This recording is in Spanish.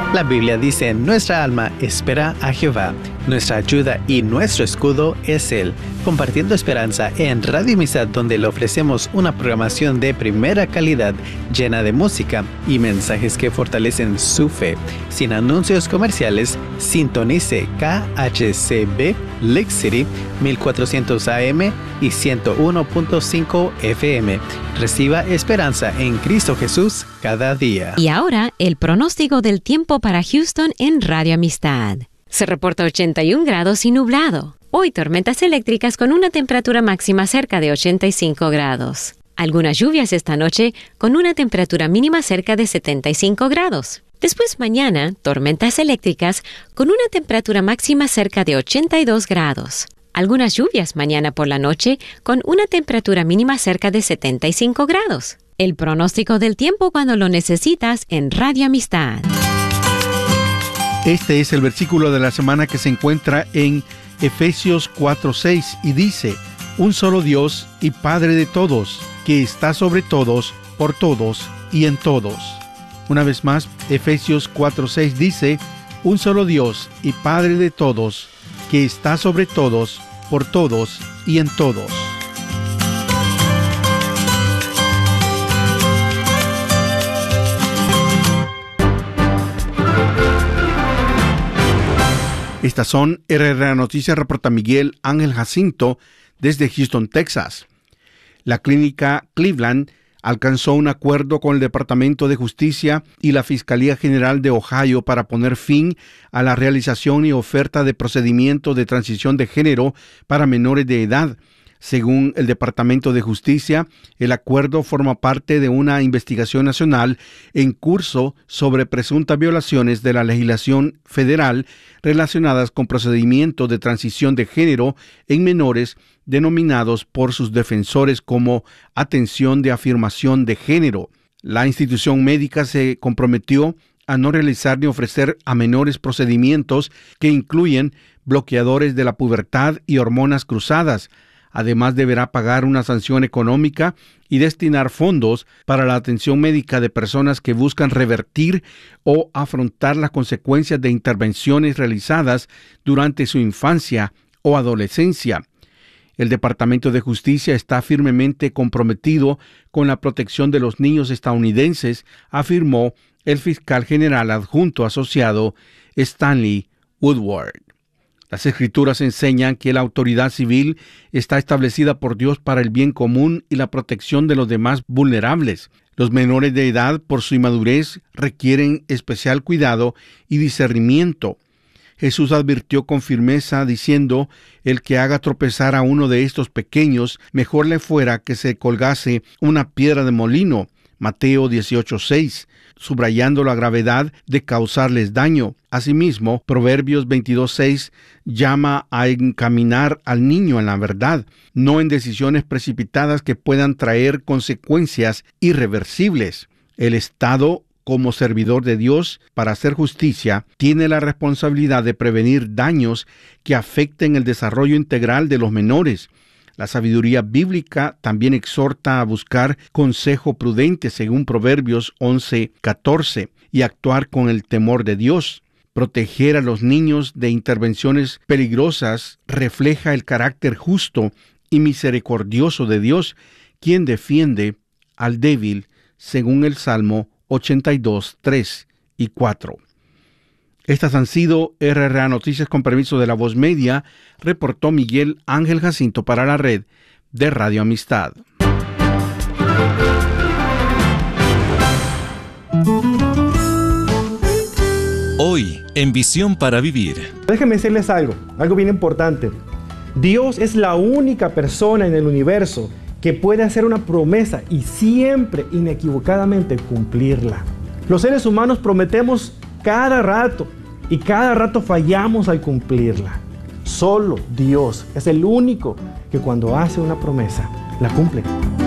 La Biblia dice, nuestra alma espera a Jehová, nuestra ayuda y nuestro escudo es Él. Compartiendo esperanza en Radio Amistad, donde le ofrecemos una programación de primera calidad, llena de música y mensajes que fortalecen su fe. Sin anuncios comerciales, sintonice KHCB Lake City 1400 AM y 101.5 FM. Reciba esperanza en Cristo Jesús cada día. Y ahora, el pronóstico del tiempo para Houston en Radio Amistad. Se reporta 81 grados y nublado. Hoy tormentas eléctricas con una temperatura máxima cerca de 85 grados. Algunas lluvias esta noche con una temperatura mínima cerca de 75 grados. Después mañana, tormentas eléctricas con una temperatura máxima cerca de 82 grados. Algunas lluvias mañana por la noche con una temperatura mínima cerca de 75 grados. El pronóstico del tiempo cuando lo necesitas en Radio Amistad. Este es el versículo de la semana que se encuentra en Efesios 4:6 y dice: un solo Dios y Padre de todos, que está sobre todos, por todos y en todos. Una vez más, Efesios 4:6 dice: un solo Dios y Padre de todos, que está sobre todos, por todos y en todos. Estas son RRA Noticias, reporta Miguel Ángel Jacinto desde Houston, Texas. La clínica Cleveland alcanzó un acuerdo con el Departamento de Justicia y la Fiscalía General de Ohio para poner fin a la realización y oferta de procedimientos de transición de género para menores de edad. Según el Departamento de Justicia, el acuerdo forma parte de una investigación nacional en curso sobre presuntas violaciones de la legislación federal relacionadas con procedimientos de transición de género en menores denominados por sus defensores como atención de afirmación de género. La institución médica se comprometió a no realizar ni ofrecer a menores procedimientos que incluyen bloqueadores de la pubertad y hormonas cruzadas. Además, deberá pagar una sanción económica y destinar fondos para la atención médica de personas que buscan revertir o afrontar las consecuencias de intervenciones realizadas durante su infancia o adolescencia. El Departamento de Justicia está firmemente comprometido con la protección de los niños estadounidenses, afirmó el fiscal general adjunto asociado Stanley Woodward. Las Escrituras enseñan que la autoridad civil está establecida por Dios para el bien común y la protección de los demás vulnerables. Los menores de edad, por su inmadurez, requieren especial cuidado y discernimiento. Jesús advirtió con firmeza diciendo: el que haga tropezar a uno de estos pequeños, mejor le fuera que se colgase una piedra de molino. Mateo 18:6, subrayando la gravedad de causarles daño. Asimismo, Proverbios 22:6 llama a encaminar al niño en la verdad, no en decisiones precipitadas que puedan traer consecuencias irreversibles. El Estado, como servidor de Dios para hacer justicia, tiene la responsabilidad de prevenir daños que afecten el desarrollo integral de los menores. La sabiduría bíblica también exhorta a buscar consejo prudente según Proverbios 11:14 y actuar con el temor de Dios. Proteger a los niños de intervenciones peligrosas refleja el carácter justo y misericordioso de Dios, quien defiende al débil, según el Salmo 82:3 y 4. Estas han sido RRA Noticias con permiso de La Voz Media, reportó Miguel Ángel Jacinto para la red de Radio Amistad. Hoy, en Visión para Vivir. Déjenme decirles algo bien importante. Dios es la única persona en el universo que puede hacer una promesa y siempre, inequivocadamente, cumplirla. Los seres humanos prometemos cada rato y cada rato fallamos al cumplirla. Solo Dios es el único que cuando hace una promesa, la cumple.